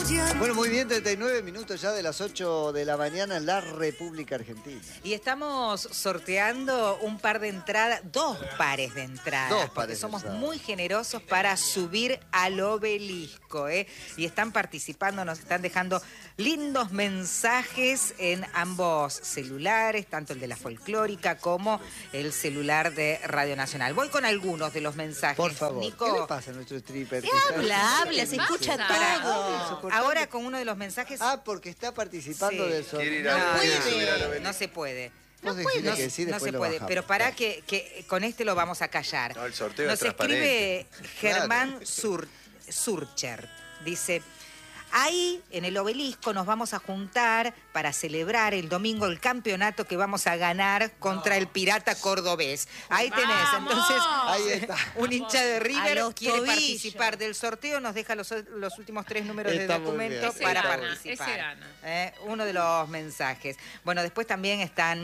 Bueno, muy bien, 39 minutos ya de las 8 de la mañana en la República Argentina. Y estamos sorteando un par de entradas, dos pares de entradas, porque somos muy generosos para subir al obelisco, ¿eh? Y están participando, nos están dejando lindos mensajes en ambos celulares, tanto el de la folclórica como el celular de Radio Nacional. Voy con algunos de los mensajes. Por favor, Nico, ¿qué le pasa a nuestro stripper? Habla, se escucha todo. Ahora con uno de los mensajes... Ah, porque está participando del sorteo. No se puede. No se puede, pero para que con este lo vamos a callar. No, el sorteo Nos es transparente. escribe Germán Surcher. Dice, ahí en el obelisco nos vamos a juntar para celebrar el domingo el campeonato que vamos a ganar contra el Pirata Cordobés. Ahí tenés, entonces, ahí está. Un hincha de River quiere tobillos. participar del sorteo, nos deja los últimos 3 números de documento para participar. Uno de los mensajes. Bueno, después también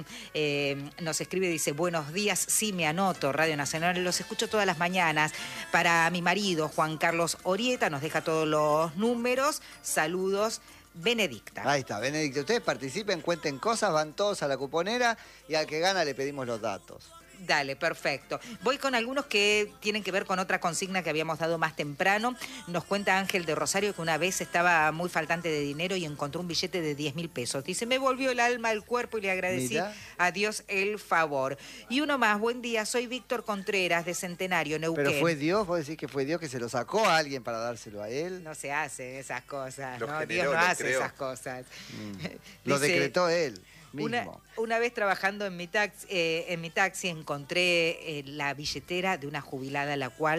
nos escribe, dice, buenos días, sí me anoto, Radio Nacional, los escucho todas las mañanas. Para mi marido, Juan Carlos Orieta, nos deja todos los números. Saludos, Benedicta. Ahí está, Benedicta. Ustedes participen, cuenten cosas, van todos a la cuponera y al que gana le pedimos los datos. Dale, perfecto. Voy con algunos que tienen que ver con otra consigna que habíamos dado más temprano. Nos cuenta Ángel de Rosario que una vez estaba muy faltante de dinero y encontró un billete de 10.000 pesos. Dice, me volvió el alma al cuerpo y le agradecí a Dios el favor. Y uno más, buen día, soy Víctor Contreras de Centenario, Neuquén. Pero fue Dios, vos decís que fue Dios que se lo sacó a alguien para dárselo a él. No se hacen esas cosas, Lo ¿no? generó, Dios no lo hace creó. esas cosas. Lo Dice, decretó él mismo. Una vez trabajando en mi taxi encontré la billetera de una jubilada, la cual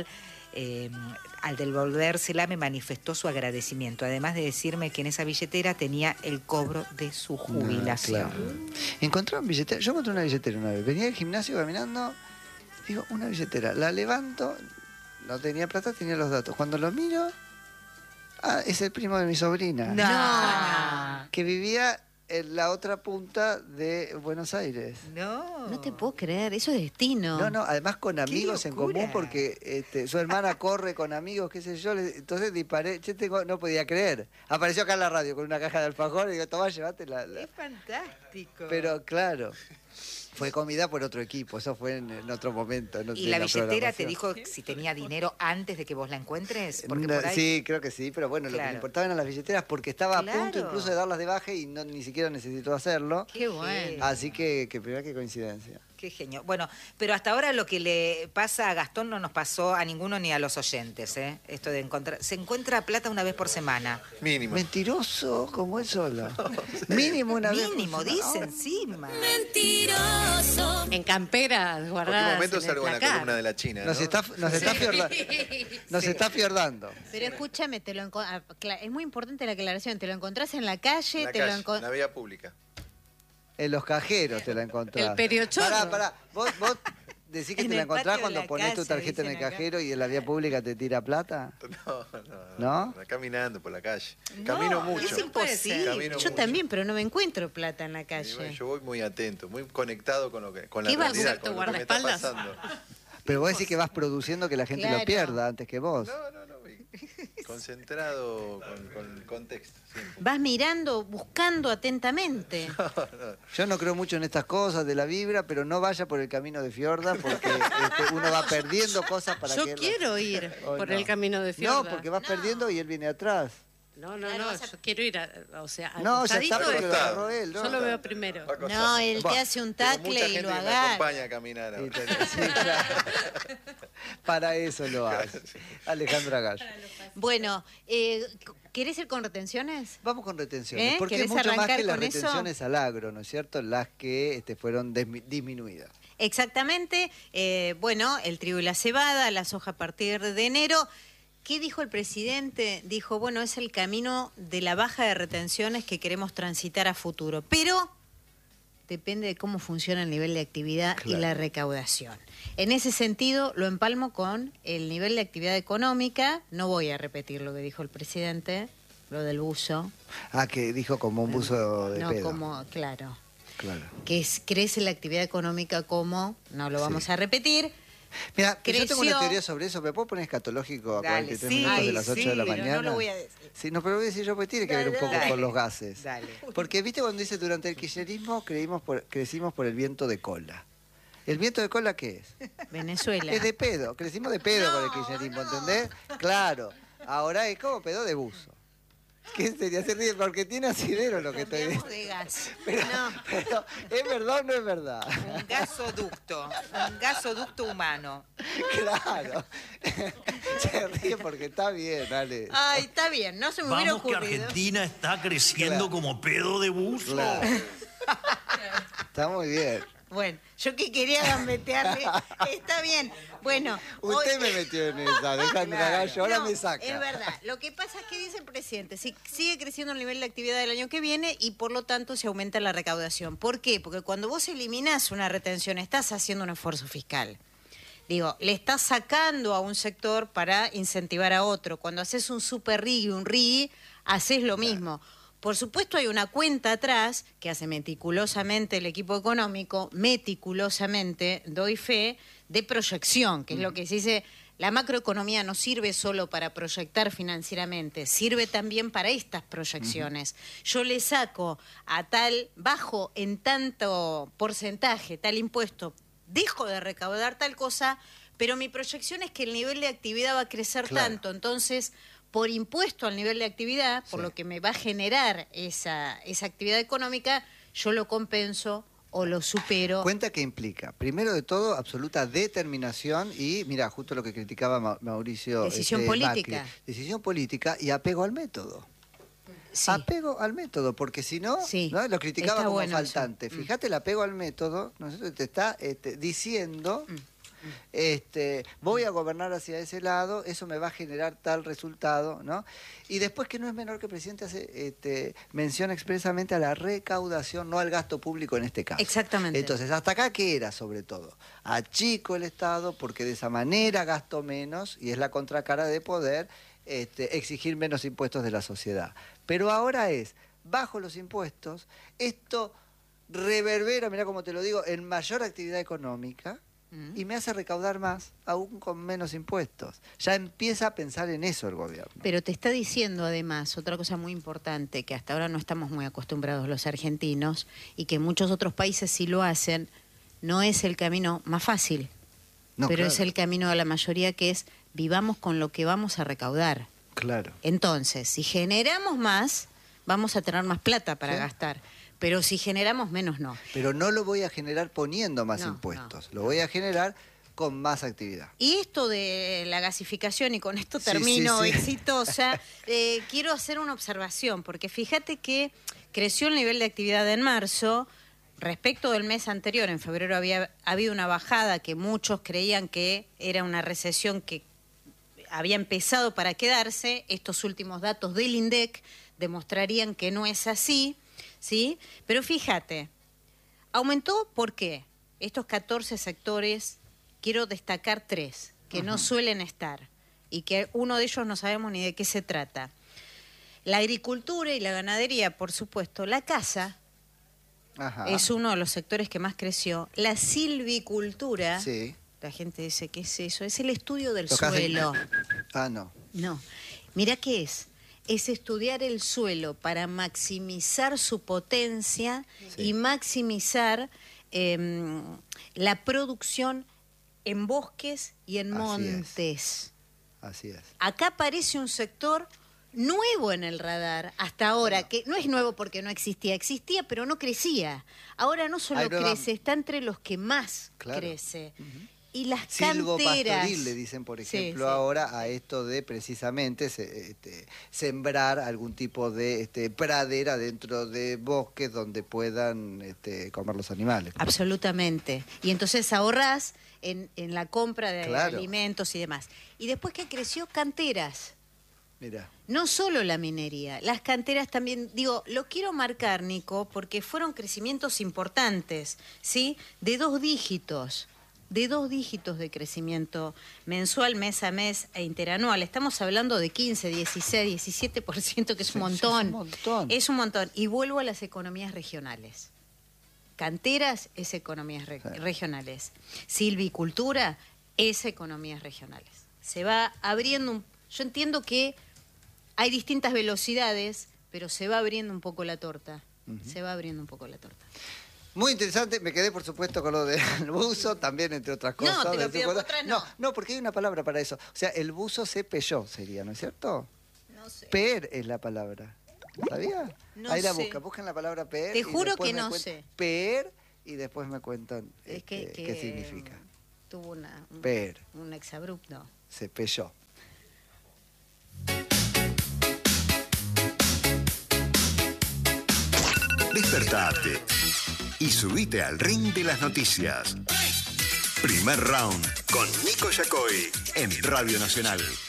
al devolvérsela me manifestó su agradecimiento, además de decirme que en esa billetera tenía el cobro de su jubilación. Claro. Encontró una billetera, yo encontré una billetera una vez, venía del gimnasio caminando, digo, una billetera, la levanto, no tenía plata, tenía los datos. Cuando lo miro, es el primo de mi sobrina. No. Que vivía en la otra punta de Buenos Aires. No te puedo creer, eso es destino. No, además con amigos en locura! común, porque su hermana corre con amigos, qué sé yo, entonces disparé, no podía creer. Apareció acá en la radio con una caja de alfajor y digo, tomá, llévatela. Es fantástico. Pero claro, fue comida por otro equipo, eso fue en otro momento. ¿Y la billetera te dijo si tenía dinero antes de que vos la encuentres? Porque por ahí... Sí, creo que sí, pero bueno, lo que le importaba eran las billeteras porque estaba a punto Claro. incluso de darlas de baja y ni siquiera necesitó hacerlo. Qué bueno. Así que primera qué coincidencia. Qué genio. Bueno, pero hasta ahora lo que le pasa a Gastón no nos pasó a ninguno ni a los oyentes, ¿eh? Esto de encontrar... Se encuentra plata una vez por semana. Mínimo. Mentiroso como él sola. Mínimo una vez. Mínimo, por dice semana. encima. Mentiroso. En camperas En guardadas. cualquier momento en el salgo en la placar. columna de la China, ¿no? Nos está fiordando. Pero escúchame, es muy importante la aclaración. Te lo encontrás en la calle, En la te calle, lo en encontrás. la vía pública. En los cajeros te la encontrás. El periochorro. Pará. Vos decís que En te la el encontrás patio de cuando la ponés tu calle, tarjeta en el dicen acá. cajero y en la vía pública te tira plata. No. ¿No? Caminando por la calle. No, Camino mucho. es imposible. Camino Yo mucho. también, pero no me encuentro plata en la Y calle. bueno, yo voy muy atento, muy conectado con la ¿Qué vas a realidad, hacer, tu con lo que me está guardaespaldas? pasando. Pero vos decís que vas produciendo que la gente Claro. lo pierda antes que vos. No, concentrado con el contexto, siempre. Vas mirando, buscando atentamente. Yo no creo mucho en estas cosas de la vibra, pero no vaya por el camino de Fiorda porque uno va perdiendo cosas para que... Yo quiero ir Hoy por no. el camino de Fiorda. No, porque vas perdiendo y él viene atrás. No, yo quiero ir al No, ya está, costadito porque lo de- agarró él. ¿no? Yo lo veo primero. Va a costar. No, él te Va. hace un Tengo tacle mucha y gente lo que me agarra. acompaña a caminar ahora. Sí, claro. Para eso lo hace. Alejandra Gallo. Bueno, ¿querés ir con retenciones? Vamos con retenciones, porque es ¿Querés mucho más arrancar que las con eso? retenciones al agro, ¿no es cierto? Las que fueron disminuidas. Exactamente. Bueno, el trigo y la cebada, la soja a partir de enero. ¿Qué dijo el presidente? Dijo, bueno, es el camino de la baja de retenciones que queremos transitar a futuro, pero depende de cómo funciona el nivel de actividad y la recaudación. En ese sentido, lo empalmo con el nivel de actividad económica. No voy a repetir lo que dijo el presidente, lo del buzo. Ah, que dijo como un buzo de No, pedo. como, claro. Claro. Que crece la actividad económica como, no lo vamos a repetir, Mira, yo tengo una teoría sobre eso. ¿Me puedo poner escatológico a 43 minutos de las 8 de la mañana? No lo voy a decir. Sí, no, pero lo voy a decir yo porque tiene que ver un poco con los gases. Dale. Porque, viste, cuando dice durante el kirchnerismo crecimos por el viento de cola. ¿El viento de cola qué es? Venezuela. Es de pedo. Crecimos de pedo con el kirchnerismo, ¿entendés? Claro. Ahora es como pedo de buzo. ¿Qué sería? Se ríe porque tiene asidero lo que estoy diciendo. De gas. Pero, ¿es verdad o no es verdad? Un gasoducto humano. Claro. Se ríe porque está bien, dale. Ay, está bien, no se me hubiera Vamos que ocurrido. Argentina está creciendo como pedo de buzo. Claro. Está muy bien. Bueno, yo que quería gambetearle, está bien. Bueno, Usted me metió en esa, dejando la gallo, ahora no, me saca. Es verdad. Lo que pasa es que dice el presidente, sigue creciendo el nivel de actividad del año que viene y por lo tanto se aumenta la recaudación. ¿Por qué? Porque cuando vos eliminás una retención estás haciendo un esfuerzo fiscal. Digo, le estás sacando a un sector para incentivar a otro. Cuando haces un super RIG y un RII, haces lo mismo. Por supuesto hay una cuenta atrás que hace meticulosamente el equipo económico, meticulosamente, doy fe, de proyección, que es lo que se dice, la macroeconomía no sirve solo para proyectar financieramente, sirve también para estas proyecciones. Yo le saco a tal, bajo en tanto porcentaje, tal impuesto, dejo de recaudar tal cosa, pero mi proyección es que el nivel de actividad va a crecer tanto, entonces por impuesto al nivel de actividad, por lo que me va a generar esa actividad económica, yo lo compenso o lo supero. Cuenta que implica, primero de todo, absoluta determinación y, mira, justo lo que criticaba Mauricio. Decisión política. Macri, decisión política y apego al método. Sí. Apego al método, porque si no, ¿no? Lo criticaba como faltante. Fíjate el apego al método, ¿no? Te está diciendo... voy a gobernar hacia ese lado, eso me va a generar tal resultado, ¿no? Y después que no es menor que el presidente hace mención expresamente a la recaudación, no al gasto público en este caso. Exactamente. Entonces, hasta acá, ¿qué era sobre todo? Achico el Estado porque de esa manera gasto menos y es la contracara de poder exigir menos impuestos de la sociedad. Pero ahora bajo los impuestos, esto reverbera, mirá cómo te lo digo, en mayor actividad económica, y me hace recaudar más, aún con menos impuestos. Ya empieza a pensar en eso el gobierno. Pero te está diciendo además otra cosa muy importante, que hasta ahora no estamos muy acostumbrados los argentinos, y que muchos otros países sí lo hacen, no es el camino más fácil, pero es el camino de la mayoría, que es vivamos con lo que vamos a recaudar. Claro. Entonces, si generamos más, vamos a tener más plata para gastar. Pero si generamos menos, no. Pero no lo voy a generar poniendo más impuestos. Lo voy a generar con más actividad. Y esto de la gasificación, y con esto termino, exitosa, quiero hacer una observación, porque fíjate que creció el nivel de actividad en marzo. Respecto del mes anterior, en febrero había habido una bajada que muchos creían que era una recesión que había empezado para quedarse. Estos últimos datos del INDEC demostrarían que no es así. ¿Sí? Pero fíjate, aumentó, ¿por qué? Estos 14 sectores, quiero destacar 3, que no suelen estar, y que uno de ellos no sabemos ni de qué se trata. La agricultura y la ganadería, por supuesto. La caza es uno de los sectores que más creció. La silvicultura, la gente dice, ¿qué es eso? Es el estudio del suelo. No. Mirá qué es estudiar el suelo para maximizar su potencia y maximizar la producción en bosques y en montes. Así es. Acá aparece un sector nuevo en el radar hasta ahora, que no es nuevo porque no existía, pero no crecía. Ahora no solo crece, está entre los que más crece. Y las silvopastoril le dicen, por ejemplo, ahora a esto de precisamente sembrar algún tipo de pradera dentro de bosques donde puedan comer los animales. Absolutamente. Y entonces ahorrás en la compra de alimentos y demás. Y después que creció, canteras. Mira. No solo la minería, las canteras también, digo, lo quiero marcar, Nico, porque fueron crecimientos importantes, ¿sí? De 2 dígitos. De 2 dígitos de crecimiento mensual, mes a mes e interanual. Estamos hablando de 15, 16, 17%, que es un montón. Es un montón. Es un montón. Y vuelvo a las economías regionales. Canteras es economías regionales. Silvicultura es economías regionales. Se va abriendo, yo entiendo que hay distintas velocidades, pero se va abriendo un poco la torta. Se va abriendo un poco la torta. Muy interesante, me quedé por supuesto con lo del buzo, también entre otras cosas. No, te lo pido por atrás, no. No, porque hay una palabra para eso. O sea, el buzo se peyó sería, ¿no es cierto? No sé. Per es la palabra. ¿Sabía? No Ahí la sé. buscan la palabra per. Te y juro después que me no cuentan sé. Per y después me cuentan Es qué significa. Tuvo Per. un exabrupto. Se peyó. Despertate y subite al ring de las noticias. Primer round con Nico Yacoy en Radio Nacional.